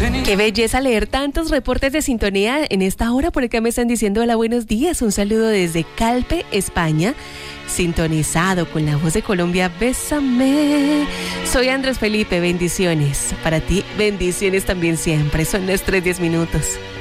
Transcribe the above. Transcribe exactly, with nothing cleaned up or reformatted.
Qué belleza leer tantos reportes de sintonía en esta hora. Por acá me están diciendo hola, buenos días. Un saludo desde Calpe, España. Sintonizado con la voz de Colombia, bésame. Soy Andrés Felipe, bendiciones. Para ti, bendiciones también siempre. Son las tres diez minutos.